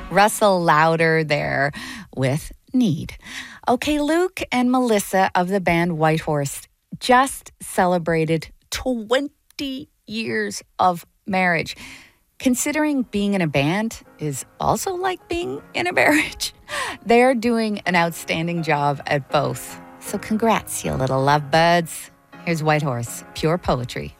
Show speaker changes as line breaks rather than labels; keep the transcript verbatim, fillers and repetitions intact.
Russell Lauder there with Need. Okay, Luke and Melissa of the band Whitehorse just celebrated twenty years of marriage. Considering being in a band is also like being in a marriage, they're doing an outstanding job at both. So congrats, you little lovebirds. Here's Whitehorse, pure poetry.